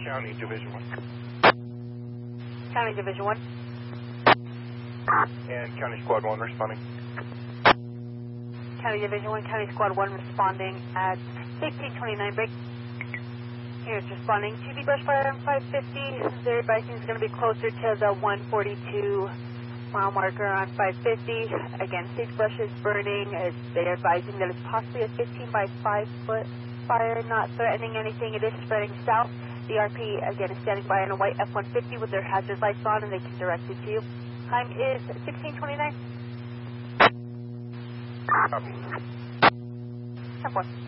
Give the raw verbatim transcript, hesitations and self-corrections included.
County Division one. County Division one. And County Squad one responding. County Division one, County Squad one responding at sixteen twenty-nine break. Here's responding to the brush fire on five fifty. Their advising is going to be closer to the one forty-two mile marker on five fifty. Again, sage brush is burning. They're advising that it's possibly a fifteen by five foot fire, not threatening anything. It is spreading south. The R P, again, is standing by on a white F one fifty with their hazard lights on, and they can direct it to you. Time is sixteen twenty-nine. Copy. ten four.